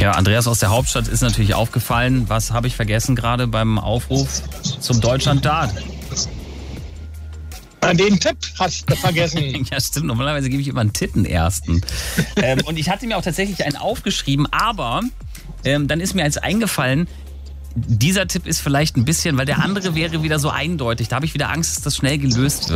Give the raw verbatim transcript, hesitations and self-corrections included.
Ja, Andreas aus der Hauptstadt ist natürlich aufgefallen. Was habe ich vergessen gerade beim Aufruf zum Deutschland-Dart? Den Tipp hast du vergessen. Ja, stimmt. Normalerweise gebe ich immer einen Tipp, einen ersten. ähm, und ich hatte mir auch tatsächlich einen aufgeschrieben, aber ähm, dann ist mir eins eingefallen, dieser Tipp ist vielleicht ein bisschen, weil der andere wäre wieder so eindeutig. Da habe ich wieder Angst, dass das schnell gelöst wird.